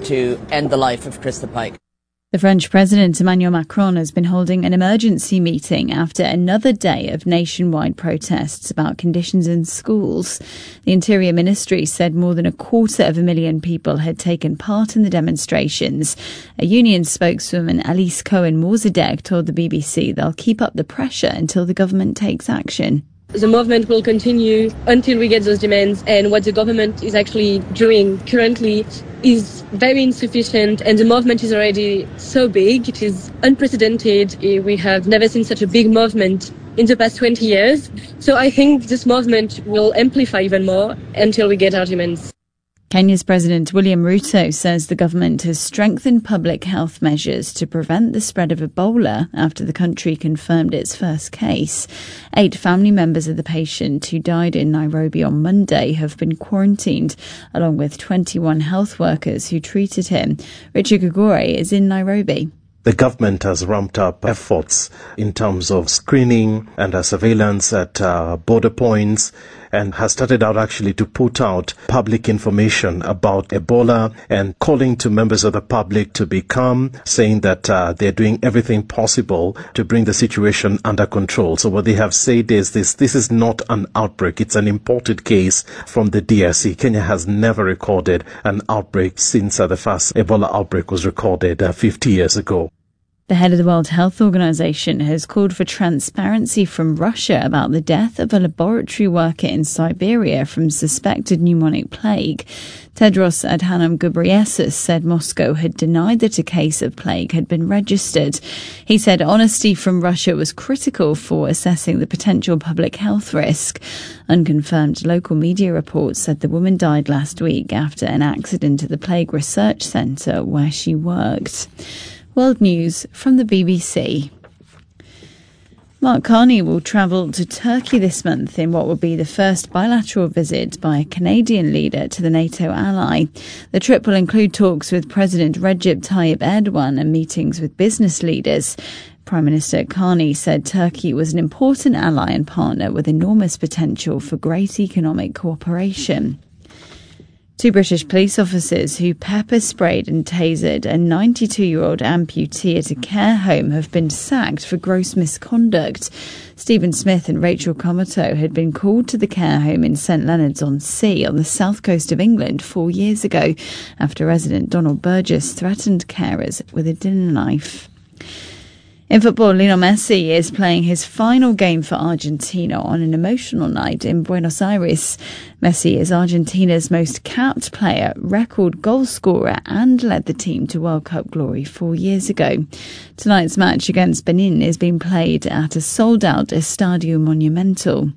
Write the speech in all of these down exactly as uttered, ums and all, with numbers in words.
to end the life of Krista Pike. The French President Emmanuel Macron has been holding an emergency meeting after another day of nationwide protests about conditions in schools. The Interior Ministry said more than a quarter of a million people had taken part in the demonstrations. A union spokeswoman, Alice Cohen-Morzadegh, told the B B C they'll keep up the pressure until the government takes action. The movement will continue until we get those demands, and what the government is actually doing currently is very insufficient, and the movement is already so big, it is unprecedented. We have never seen such a big movement in the past twenty years. So I think this movement will amplify even more until we get our demands. Kenya's President William Ruto says the government has strengthened public health measures to prevent the spread of Ebola after the country confirmed its first case. Eight family members of the patient who died in Nairobi on Monday have been quarantined, along with twenty-one health workers who treated him. Richard Gagore is in Nairobi. The government has ramped up efforts in terms of screening and uh, surveillance at uh, border points, and has started out actually to put out public information about Ebola and calling to members of the public to be calm, saying that uh, they're doing everything possible to bring the situation under control. So what they have said is this, this is not an outbreak. It's an imported case from the D R C. Kenya has never recorded an outbreak since uh, the first Ebola outbreak was recorded uh, fifty years ago. The head of the World Health Organization has called for transparency from Russia about the death of a laboratory worker in Siberia from suspected pneumonic plague. Tedros Adhanom Ghebreyesus said Moscow had denied that a case of plague had been registered. He said honesty from Russia was critical for assessing the potential public health risk. Unconfirmed local media reports said the woman died last week after an accident at the Plague Research Centre where she worked. World News from the B B C. Mark Carney will travel to Turkey this month in what will be the first bilateral visit by a Canadian leader to the NATO ally. The trip will include talks with President Recep Tayyip Erdogan and meetings with business leaders. Prime Minister Carney said Turkey was an important ally and partner with enormous potential for great economic cooperation. Two British police officers who pepper sprayed and tasered a ninety-two-year-old amputee at a care home have been sacked for gross misconduct. Stephen Smith and Rachel Comato had been called to the care home in St Leonards-on-Sea on the south coast of England four years ago after resident Donald Burgess threatened carers with a dinner knife. In football, Lionel Messi is playing his final game for Argentina on an emotional night in Buenos Aires. Messi is Argentina's most capped player, record goal scorer, and led the team to World Cup glory four years ago. Tonight's match against Benin is being played at a sold-out Estadio Monumental.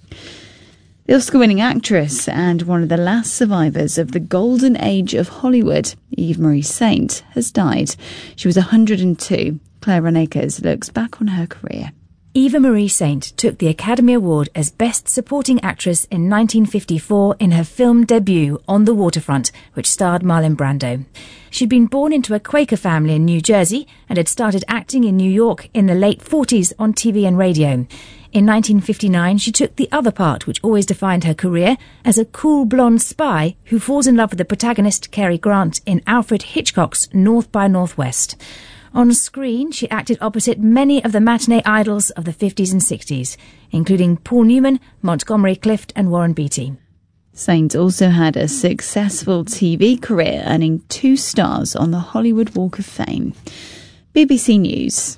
The Oscar-winning actress and one of the last survivors of the golden age of Hollywood, Eve Marie Saint, has died. She was one hundred two. Claire Ronakers looks back on her career. Eva Marie Saint took the Academy Award as Best Supporting Actress in nineteen fifty-four in her film debut On the Waterfront, which starred Marlon Brando. She'd been born into a Quaker family in New Jersey and had started acting in New York in the late forties on T V and radio. In nineteen fifty-nine, she took the other part which always defined her career as a cool blonde spy who falls in love with the protagonist Cary Grant in Alfred Hitchcock's North by Northwest. On screen, she acted opposite many of the matinee idols of the fifties and sixties, including Paul Newman, Montgomery Clift and Warren Beatty. Saint also had a successful T V career, earning two stars on the Hollywood Walk of Fame. B B C News.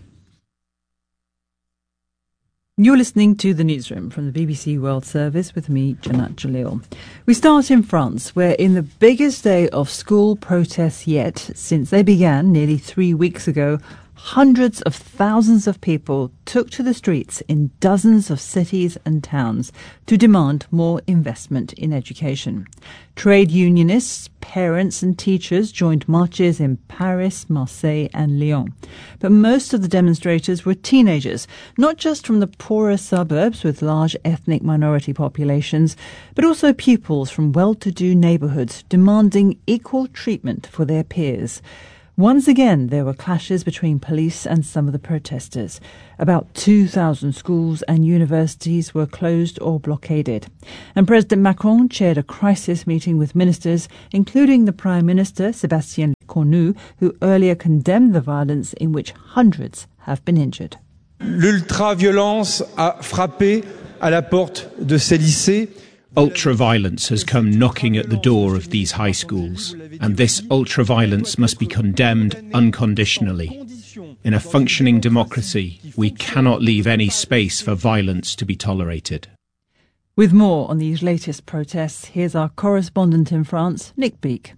You're listening to The Newsroom from the B B C World Service with me, Janat Jalil. We start in France, where in the biggest day of school protests yet, since they began nearly three weeks ago, hundreds of thousands of people took to the streets in dozens of cities and towns to demand more investment in education. Trade unionists, parents and teachers joined marches in Paris, Marseille and Lyon. But most of the demonstrators were teenagers, not just from the poorer suburbs with large ethnic minority populations, but also pupils from well-to-do neighbourhoods demanding equal treatment for their peers. Once again, there were clashes between police and some of the protesters. About two thousand schools and universities were closed or blockaded. And President Macron chaired a crisis meeting with ministers, including the Prime Minister, Sébastien Lecornu, Cornu, who earlier condemned the violence in which hundreds have been injured. L'ultra-violence a frappé à la porte de ces lycées. Ultra-violence has come knocking at the door of these high schools, and this ultra-violence must be condemned unconditionally. In a functioning democracy, we cannot leave any space for violence to be tolerated. With more on these latest protests, here's our correspondent in France, Nick Beek.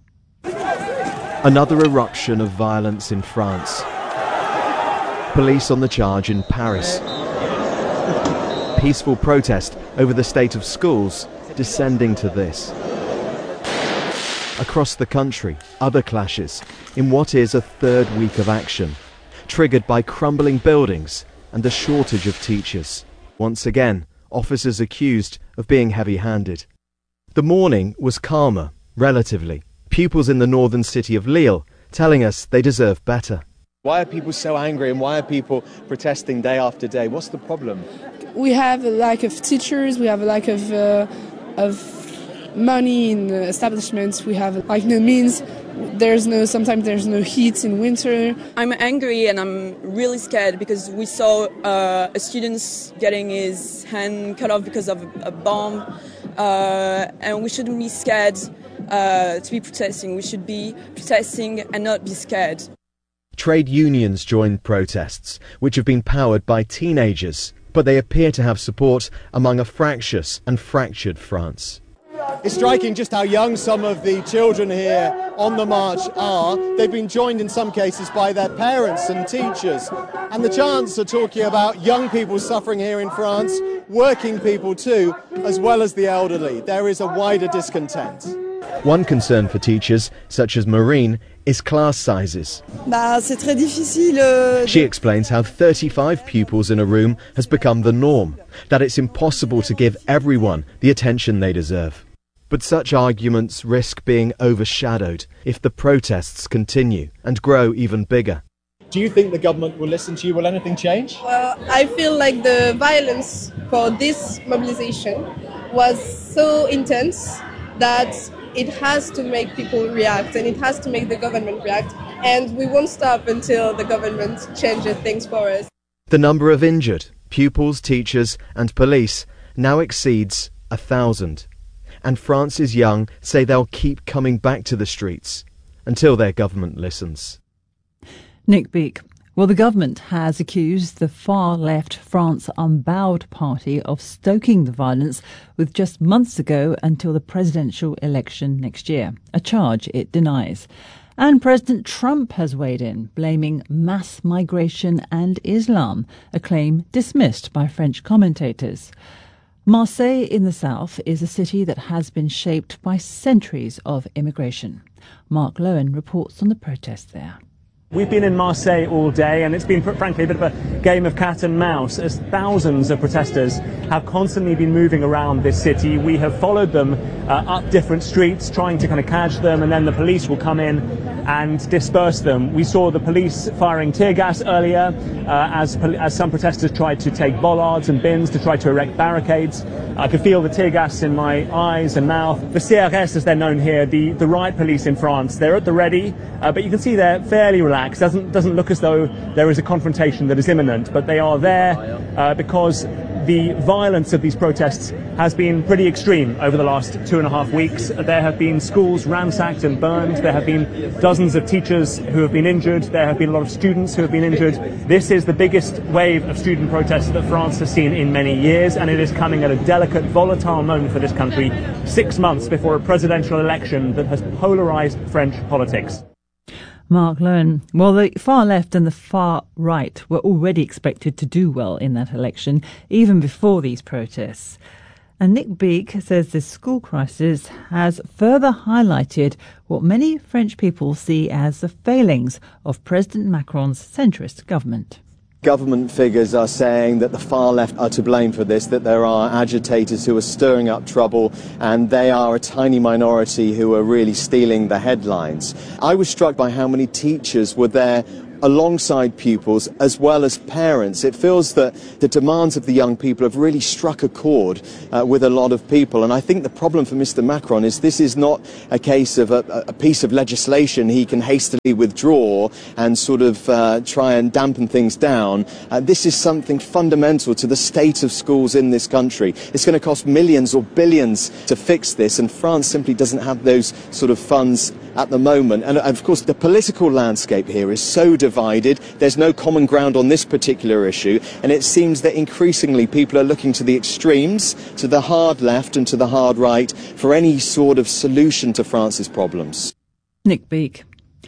Another eruption of violence in France. Police on the charge in Paris. Peaceful protest over the state of schools descending to this. Across the country, other clashes in what is a third week of action, triggered by crumbling buildings and a shortage of teachers. Once again, officers accused of being heavy-handed. The morning was calmer, relatively. Pupils in the northern city of Lille telling us they deserve better. Why are people so angry and why are people protesting day after day? What's the problem? We have a lack of teachers, we have a lack of uh, of money in establishments, we have like no means. There's no, sometimes there's no heat in winter. I'm angry and I'm really scared because we saw uh, a student getting his hand cut off because of a bomb, uh, and we shouldn't be scared uh, to be protesting. We should be protesting and not be scared. Trade unions joined protests, which have been powered by teenagers, but they appear to have support among a fractious and fractured France. It's striking just how young some of the children here on the march are. They've been joined in some cases by their parents and teachers. And the chants are talking about young people suffering here in France, working people too, as well as the elderly. There is a wider discontent. One concern for teachers, such as Marine, is class sizes. She explains how thirty-five pupils in a room has become the norm, that it's impossible to give everyone the attention they deserve. But such arguments risk being overshadowed if the protests continue and grow even bigger. Do you think the government will listen to you? Will anything change? Well, I feel like the violence for this mobilization was so intense that it has to make people react and it has to make the government react, and we won't stop until the government changes things for us. The number of injured, pupils, teachers and police now exceeds a thousand. And France's young say they'll keep coming back to the streets until their government listens. Nick Beek. Well, the government has accused the far-left France Unbowed party of stoking the violence with just months ago until the presidential election next year, a charge it denies. And President Trump has weighed in, blaming mass migration and Islam, a claim dismissed by French commentators. Marseille in the south is a city that has been shaped by centuries of immigration. Mark Lowen reports on the protests there. We've been in Marseille all day, and it's been, frankly, a bit of a game of cat and mouse, as thousands of protesters have constantly been moving around this city. We have followed them uh, up different streets, trying to kind of catch them, and then the police will come in and disperse them. We saw the police firing tear gas earlier uh, as, as some protesters tried to take bollards and bins to try to erect barricades. I could feel the tear gas in my eyes and mouth. The C R S, as they're known here, the, the riot police in France, they're at the ready, uh, but you can see they're fairly relaxed. Doesn't, doesn't look as though there is a confrontation that is imminent, but they are there uh, because the violence of these protests has been pretty extreme over the last two and a half weeks. There have been schools ransacked and burned. There have been dozens of teachers who have been injured. There have been a lot of students who have been injured. This is the biggest wave of student protests that France has seen in many years, and it is coming at a delicate, volatile moment for this country, six months before a presidential election that has polarized French politics. Mark Lowen. Well, the far left and the far right were already expected to do well in that election, even before these protests. And Nick Beek says this school crisis has further highlighted what many French people see as the failings of President Macron's centrist government. Government figures are saying that the far left are to blame for this, that there are agitators who are stirring up trouble, and they are a tiny minority who are really stealing the headlines. I was struck by how many teachers were there alongside pupils as well as parents. It feels that the demands of the young people have really struck a chord uh, with a lot of people. And I think the problem for Mister Macron is this is not a case of a, a piece of legislation he can hastily withdraw and sort of uh, try and dampen things down. Uh, this is something fundamental to the state of schools in this country. It's going to cost millions or billions to fix this, and France simply doesn't have those sort of funds at the moment. And of course the political landscape here is so divided. There's no common ground on this particular issue, and it seems that increasingly people are looking to the extremes, to the hard left and to the hard right, for any sort of solution to France's problems. Nick Beake.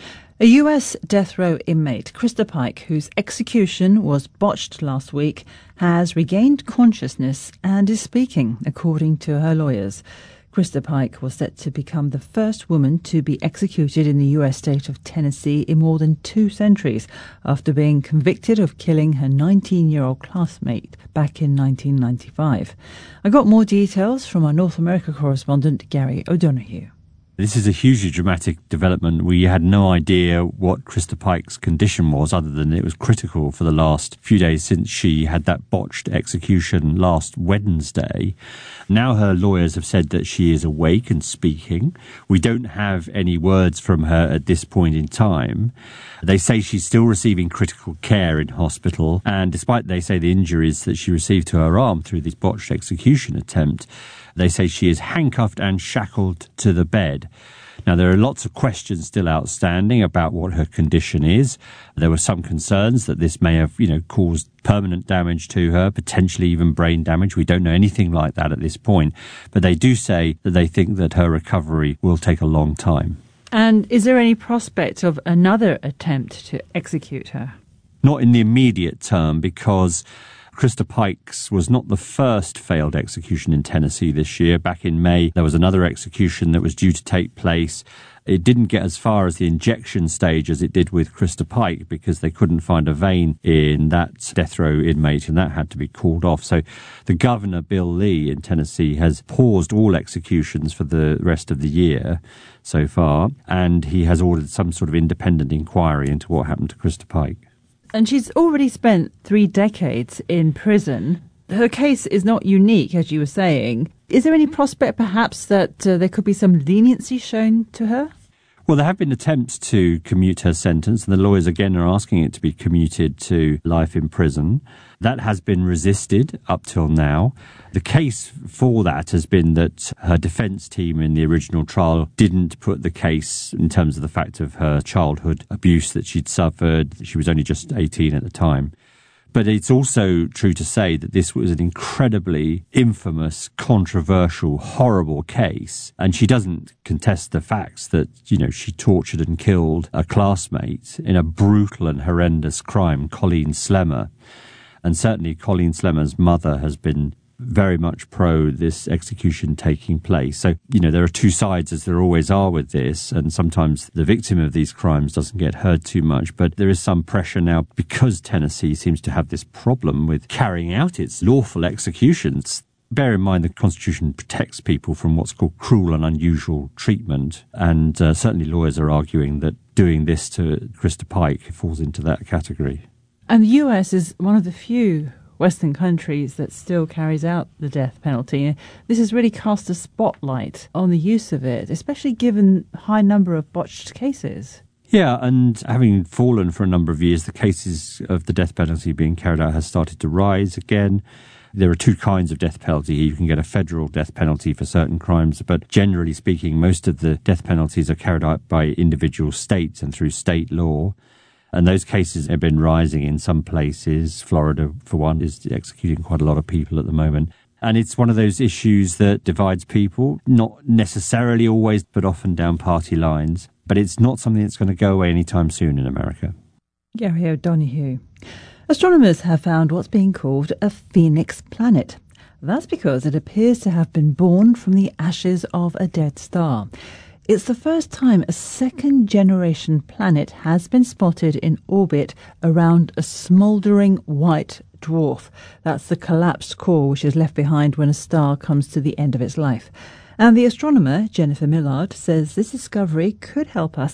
A U S death row inmate, Krista Pike, whose execution was botched last week, has regained consciousness and is speaking, according to her lawyers. Krista Pike was set to become the first woman to be executed in the U S state of Tennessee in more than two centuries after being convicted of killing her nineteen-year-old classmate back in nineteen ninety-five. I got more details from our North America correspondent, Gary O'Donoghue. This is a hugely dramatic development. We had no idea what Krista Pike's condition was, other than it was critical for the last few days since she had that botched execution last Wednesday. Now her lawyers have said that she is awake and speaking. We don't have any words from her at this point in time. They say she's still receiving critical care in hospital, and despite, they say, the injuries that she received to her arm through this botched execution attempt, they say she is handcuffed and shackled to the bed. Now, there are lots of questions still outstanding about what her condition is. There were some concerns that this may have, you know, caused permanent damage to her, potentially even brain damage. We don't know anything like that at this point. But they do say that they think that her recovery will take a long time. And is there any prospect of another attempt to execute her? Not in the immediate term, because Krista Pike's was not the first failed execution in Tennessee this year. Back in May, there was another execution that was due to take place. It didn't get as far as the injection stage as it did with Krista Pike, because they couldn't find a vein in that death row inmate, and that had to be called off. So the governor, Bill Lee, in Tennessee, has paused all executions for the rest of the year so far, and he has ordered some sort of independent inquiry into what happened to Krista Pike. And she's already spent three decades in prison. Her case is not unique, as you were saying. Is there any prospect, perhaps, that uh, there could be some leniency shown to her? Well, there have been attempts to commute her sentence, and the lawyers again are asking it to be commuted to life in prison. That has been resisted up till now. The case for that has been that her defence team in the original trial didn't put the case in terms of the fact of her childhood abuse that she'd suffered. She was only just eighteen at the time. But it's also true to say that this was an incredibly infamous, controversial, horrible case. And she doesn't contest the facts that, you know, she tortured and killed a classmate in a brutal and horrendous crime, Colleen Slemmer. And certainly Colleen Slemmer's mother has been very much pro this execution taking place. So, you know, there are two sides, as there always are with this, and sometimes the victim of these crimes doesn't get heard too much. But there is some pressure now, because Tennessee seems to have this problem with carrying out its lawful executions. Bear in mind the Constitution protects people from what's called cruel and unusual treatment, and uh, certainly lawyers are arguing that doing this to Krista Pike falls into that category. And the U S is one of the few Western countries that still carries out the death penalty. This has really cast a spotlight on the use of it, especially given the high number of botched cases. Yeah, and having fallen for a number of years, the cases of the death penalty being carried out has started to rise again. There are two kinds of death penalty. You can get a federal death penalty for certain crimes, but generally speaking, most of the death penalties are carried out by individual states and through state law. And those cases have been rising in some places. Florida, for one, is executing quite a lot of people at the moment. And it's one of those issues that divides people, not necessarily always, but often down party lines. But it's not something that's going to go away anytime soon in America. Gary O'Donoghue. Astronomers have found what's being called a phoenix planet. That's because it appears to have been born from the ashes of a dead star. It's the first time a second-generation planet has been spotted in orbit around a smouldering white dwarf. That's the collapsed core which is left behind when a star comes to the end of its life. And the astronomer, Jennifer Millard, says this discovery could help us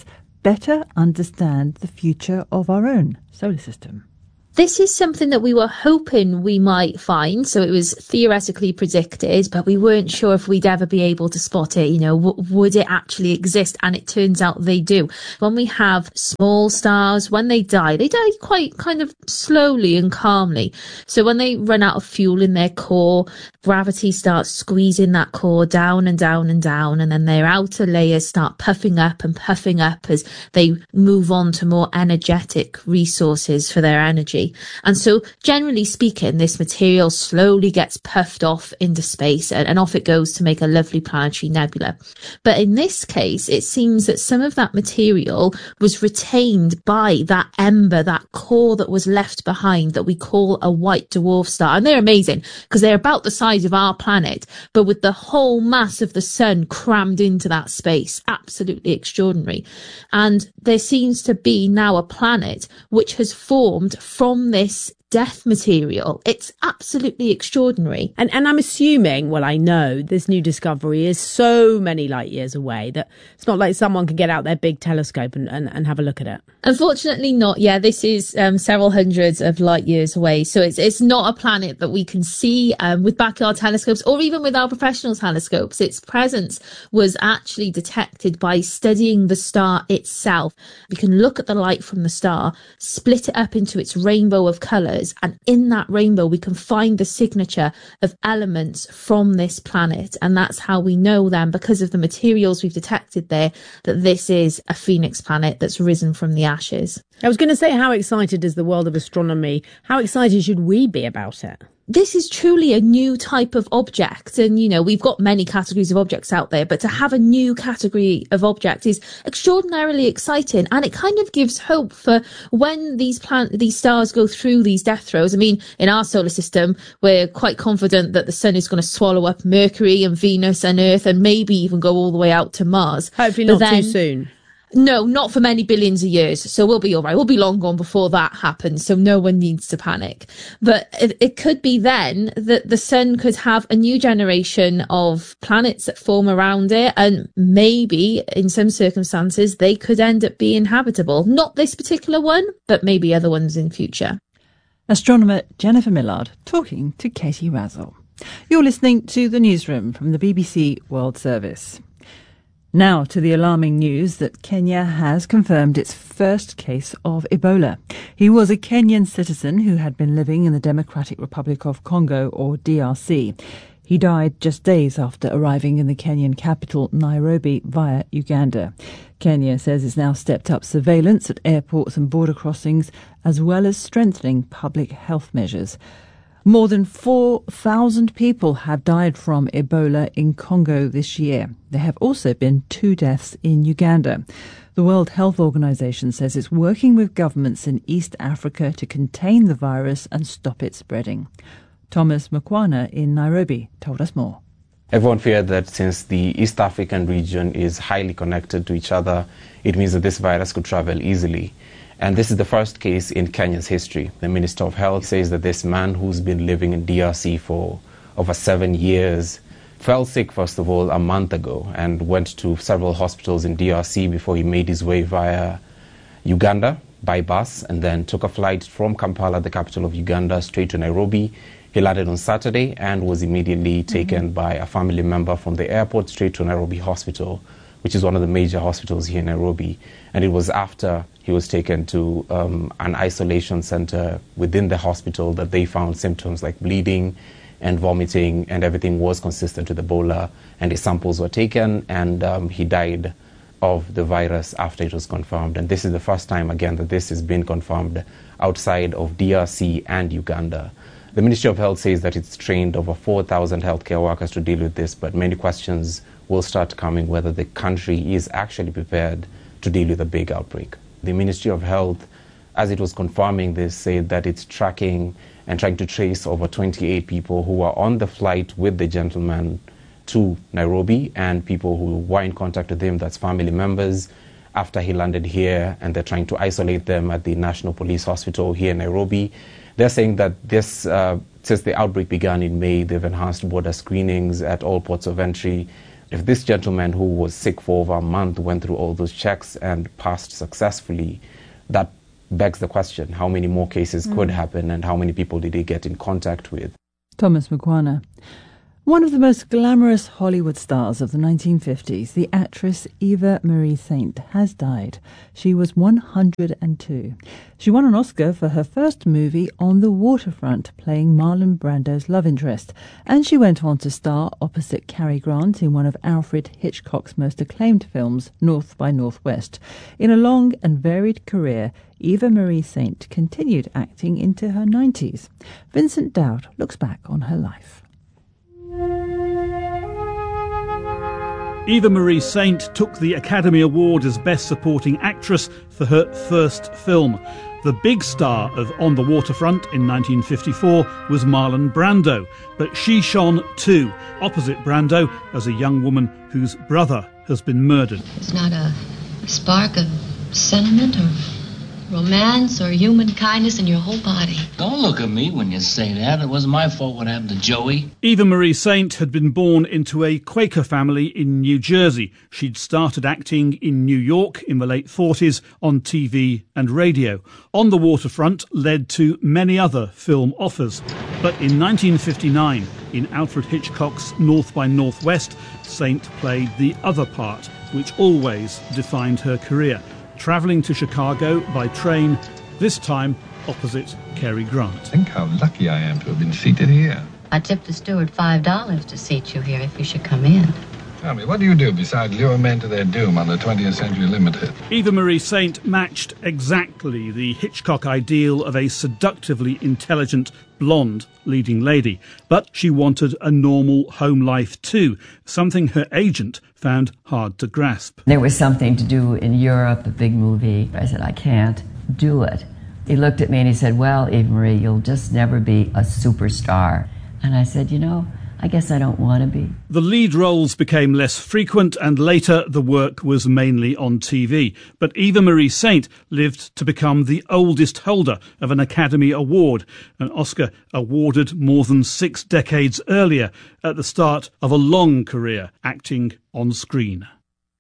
better understand the future of our own solar system. This is something that we were hoping we might find. So it was theoretically predicted, but we weren't sure if we'd ever be able to spot it. You know, w- would it actually exist? And it turns out they do. When we have small stars, when they die, they die quite kind of slowly and calmly. So when they run out of fuel in their core, gravity starts squeezing that core down and down and down. And then their outer layers start puffing up and puffing up as they move on to more energetic resources for their energy. And so, generally speaking, this material slowly gets puffed off into space and, and off it goes to make a lovely planetary nebula. But in this case, it seems that some of that material was retained by that ember, that core that was left behind that we call a white dwarf star. And they're amazing because they're about the size of our planet, but with the whole mass of the sun crammed into that space. Absolutely extraordinary. And there seems to be now a planet which has formed from this death material. It's absolutely extraordinary. And and I'm assuming, well, I know this new discovery is so many light years away that it's not like someone can get out their big telescope and, and, and have a look at it. Unfortunately not. Yeah, this is um, several hundreds of light years away. So it's it's not a planet that we can see um, with backyard telescopes or even with our professional telescopes. Its presence was actually detected by studying the star itself. We can look at the light from the star, split it up into its rainbow of colours, and in that rainbow we can find the signature of elements from this planet. And that's how we know then, because of the materials we've detected there, that this is a phoenix planet that's risen from the ashes. I was going to say, how excited is the world of astronomy? How excited should we be about it? This is truly a new type of object. And, you know, we've got many categories of objects out there, but to have a new category of object is extraordinarily exciting. And it kind of gives hope for when these plan- these stars go through these death throes. I mean, in our solar system, we're quite confident that the sun is going to swallow up Mercury and Venus and Earth and maybe even go all the way out to Mars. Hopefully but not then, too soon. No, not for many billions of years. So we'll be all right. We'll be long gone before that happens. So no one needs to panic. But it, it could be then that the sun could have a new generation of planets that form around it. And maybe in some circumstances, they could end up being habitable. Not this particular one, but maybe other ones in future. Astronomer Jennifer Millard talking to Katie Razzle. You're listening to the newsroom from the B B C World Service. Now to the alarming news that Kenya has confirmed its first case of Ebola. He was a Kenyan citizen who had been living in the Democratic Republic of Congo, or D R C. He died just days after arriving in the Kenyan capital, Nairobi, via Uganda. Kenya says it's now stepped up surveillance at airports and border crossings, as well as strengthening public health measures. More than four thousand people have died from Ebola in Congo this year. There have also been two deaths in Uganda. The World Health Organization says it's working with governments in East Africa to contain the virus and stop it spreading. Thomas Mukwana in Nairobi told us more. Everyone feared that since the East African region is highly connected to each other, it means that this virus could travel easily. And this is the first case in Kenya's history. The Minister of Health says that this man who's been living in D R C for over seven years fell sick, first of all, a month ago and went to several hospitals in D R C before he made his way via Uganda by bus and then took a flight from Kampala, the capital of Uganda, straight to Nairobi. He landed on Saturday and was immediately taken mm-hmm. by a family member from the airport straight to Nairobi Hospital, which is one of the major hospitals here in Nairobi. And it was after he was taken to um, an isolation center within the hospital that they found symptoms like bleeding and vomiting, and everything was consistent with Ebola. And his samples were taken, and um, he died of the virus after it was confirmed. And this is the first time, again, that this has been confirmed outside of D R C and Uganda. The Ministry of Health says that it's trained over four thousand healthcare workers to deal with this, but many questions will start coming whether the country is actually prepared to deal with a big outbreak. The Ministry of Health, as it was confirming this, said that it's tracking and trying to trace over twenty-eight people who were on the flight with the gentleman to Nairobi and people who were in contact with him, that's family members, after he landed here, and they're trying to isolate them at the National Police Hospital here in Nairobi. They're saying that this, uh, since the outbreak began in May, they've enhanced border screenings at all ports of entry. If this gentleman who was sick for over a month went through all those checks and passed successfully, that begs the question, how many more cases mm. could happen and how many people did he get in contact with? Thomas Mukwana. One of the most glamorous Hollywood stars of the nineteen fifties, the actress Eva Marie Saint, has died. She was one hundred two. She won an Oscar for her first movie, On the Waterfront, playing Marlon Brando's love interest, and she went on to star opposite Cary Grant in one of Alfred Hitchcock's most acclaimed films, North by Northwest. In a long and varied career, Eva Marie Saint continued acting into her nineties. Vincent Dowd looks back on her life. Eva Marie Saint took the Academy Award as Best Supporting Actress for her first film. The big star of On the Waterfront in nineteen fifty-four was Marlon Brando, but she shone too, opposite Brando as a young woman whose brother has been murdered. It's not a spark of sentiment or romance or human kindness in your whole body. Don't look at me when you say that. It wasn't my fault what happened to Joey. Eva Marie Saint had been born into a Quaker family in New Jersey. She'd started acting in New York in the late forties on T V and radio. On the Waterfront led to many other film offers. But in nineteen fifty-nine, in Alfred Hitchcock's North by Northwest, Saint played the other part, which always defined her career, travelling to Chicago by train, this time opposite Cary Grant. Think how lucky I am to have been seated here. I tipped the steward five dollars to seat you here if you should come in. Tell me, what do you do besides lure men to their doom on the twentieth Century Limited? Eva Marie Saint matched exactly the Hitchcock ideal of a seductively intelligent, blonde leading lady. But she wanted a normal home life too, something her agent found hard to grasp. There was something to do in Europe, a big movie. I said, I can't do it. He looked at me and he said, well, Eva Marie, you'll just never be a superstar. And I said, you know, I guess I don't want to be. The lead roles became less frequent and later the work was mainly on T V. But Eva Marie Saint lived to become the oldest holder of an Academy Award, an Oscar awarded more than six decades earlier at the start of a long career acting on screen.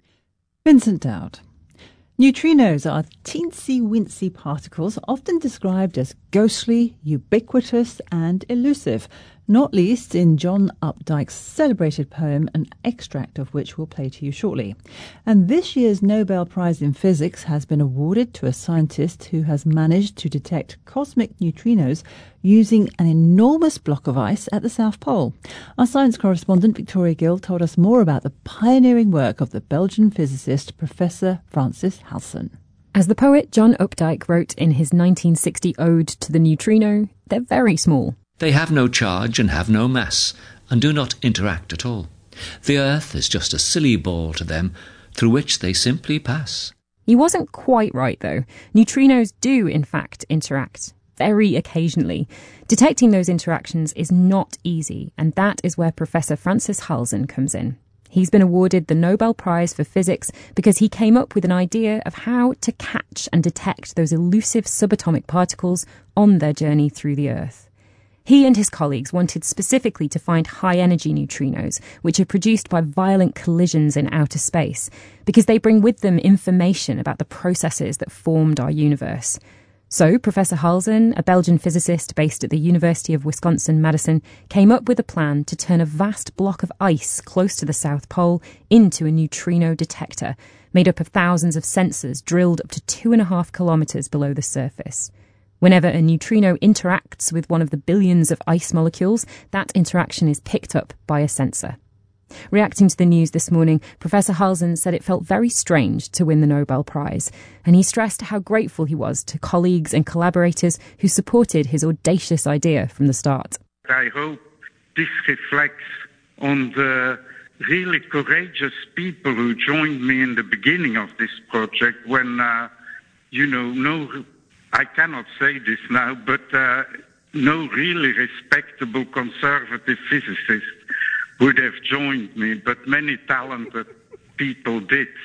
Vincent Dowd. Neutrinos are teensy-wincy particles often described as ghostly, ubiquitous and elusive, not least in John Updike's celebrated poem, an extract of which we'll play to you shortly. And this year's Nobel Prize in Physics has been awarded to a scientist who has managed to detect cosmic neutrinos using an enormous block of ice at the South Pole. Our science correspondent Victoria Gill told us more about the pioneering work of the Belgian physicist Professor Francis Halsen. As the poet John Updike wrote in his nineteen sixty Ode to the Neutrino, they're very small. They have no charge and have no mass, and do not interact at all. The Earth is just a silly ball to them, through which they simply pass. He wasn't quite right, though. Neutrinos do, in fact, interact, very occasionally. Detecting those interactions is not easy, and that is where Professor Francis Halsen comes in. He's been awarded the Nobel Prize for Physics because he came up with an idea of how to catch and detect those elusive subatomic particles on their journey through the Earth. He and his colleagues wanted specifically to find high-energy neutrinos, which are produced by violent collisions in outer space, because they bring with them information about the processes that formed our universe. So Professor Halsen, a Belgian physicist based at the University of Wisconsin-Madison, came up with a plan to turn a vast block of ice close to the South Pole into a neutrino detector, made up of thousands of sensors drilled up to two and a half kilometres below the surface. Whenever a neutrino interacts with one of the billions of ice molecules, that interaction is picked up by a sensor. Reacting to the news this morning, Professor Halsen said it felt very strange to win the Nobel Prize, and he stressed how grateful he was to colleagues and collaborators who supported his audacious idea from the start. I hope this reflects on the really courageous people who joined me in the beginning of this project when, uh, you know, no... I cannot say this now, but uh, no really respectable conservative physicist would have joined me, but many talented people did.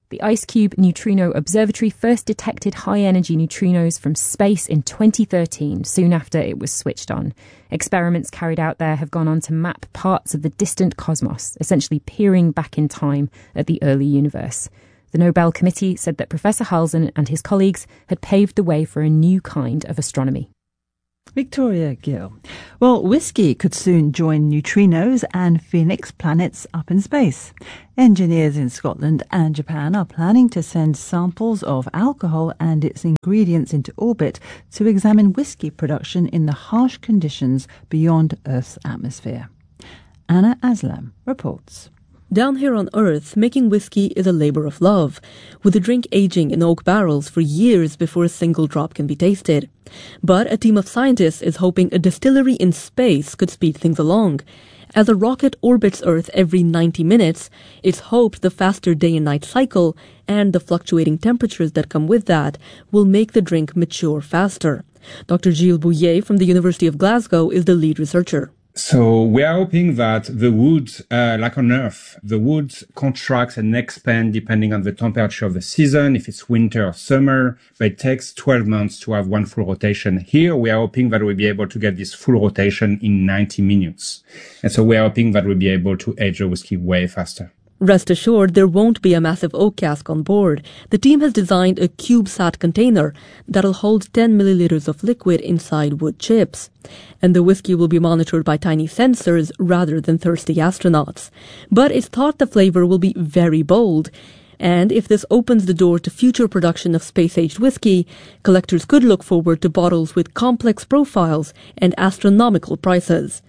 The IceCube Neutrino Observatory first detected high-energy neutrinos from space in twenty thirteen, soon after it was switched on. Experiments carried out there have gone on to map parts of the distant cosmos, essentially peering back in time at the early universe. The Nobel Committee said that Professor Halzen and his colleagues had paved the way for a new kind of astronomy. Victoria Gill. Well, whiskey could soon join neutrinos and Phoenix planets up in space. Engineers in Scotland and Japan are planning to send samples of alcohol and its ingredients into orbit to examine whiskey production in the harsh conditions beyond Earth's atmosphere. Anna Aslam reports. Down here on Earth, making whiskey is a labour of love, with the drink aging in oak barrels for years before a single drop can be tasted. But a team of scientists is hoping a distillery in space could speed things along. As a rocket orbits Earth every ninety minutes, it's hoped the faster day and night cycle and the fluctuating temperatures that come with that will make the drink mature faster. Doctor Gilles Bouillet from the University of Glasgow is the lead researcher. So we are hoping that the wood, uh, like on Earth, the wood contracts and expands depending on the temperature of the season, if it's winter or summer, but it takes twelve months to have one full rotation. Here, we are hoping that we'll be able to get this full rotation in ninety minutes. And so we are hoping that we'll be able to age the whiskey way faster. Rest assured, there won't be a massive oak cask on board. The team has designed a CubeSat container that'll hold ten milliliters of liquid inside wood chips. And the whiskey will be monitored by tiny sensors rather than thirsty astronauts. But it's thought the flavor will be very bold. And if this opens the door to future production of space-aged whiskey, collectors could look forward to bottles with complex profiles and astronomical prices.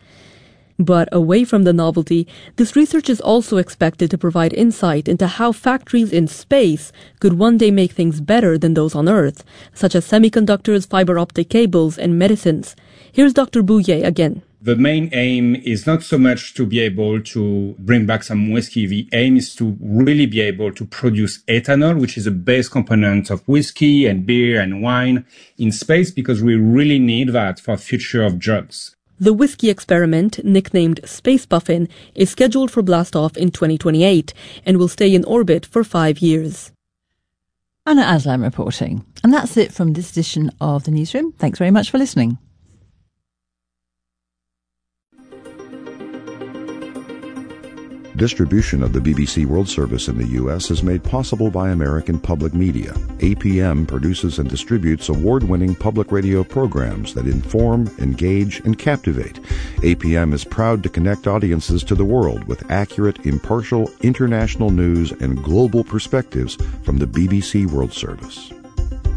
But away from the novelty, this research is also expected to provide insight into how factories in space could one day make things better than those on Earth, such as semiconductors, fiber optic cables, and medicines. Here's Doctor Bouillet again. The main aim is not so much to be able to bring back some whiskey. The aim is to really be able to produce ethanol, which is a base component of whiskey and beer and wine in space, because we really need that for the future of drugs. The whiskey experiment, nicknamed Space Puffin, is scheduled for blastoff in twenty twenty-eight and will stay in orbit for five years. Anna Aslam reporting. And that's it from this edition of The Newsroom. Thanks very much for listening. Distribution of the B B C World Service in the U S is made possible by American Public Media. A P M produces and distributes award-winning public radio programs that inform, engage, and captivate. A P M is proud to connect audiences to the world with accurate, impartial, international news and global perspectives from the B B C World Service.